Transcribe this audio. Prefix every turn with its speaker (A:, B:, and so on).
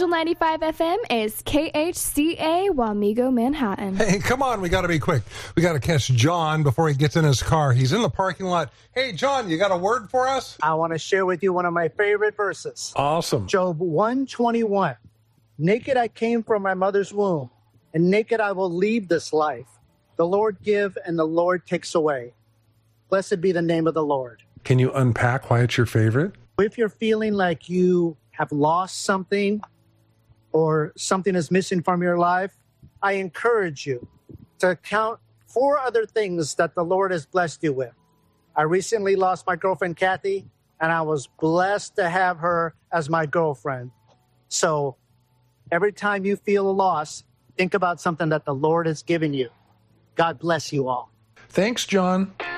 A: Angel 95 FM is KHCA Wamego, Manhattan.
B: Hey, come on, we got to be quick. We got to catch John before he gets in his car. He's in the parking lot. Hey, John, you got a word for us?
C: I want to share with you one of my favorite verses.
B: Awesome.
C: Job 121. Naked I came from my mother's womb, and naked I will leave this life. The Lord give, and the Lord takes away. Blessed be the name of the Lord.
B: Can you unpack why it's your favorite?
C: If you're feeling like you have lost something or something is missing from your life, I encourage you to count 4 other things that the Lord has blessed you with. I recently lost my girlfriend, Kathy, and I was blessed to have her as my girlfriend. So every time you feel a loss, think about something that the Lord has given you. God bless you all.
B: Thanks, John.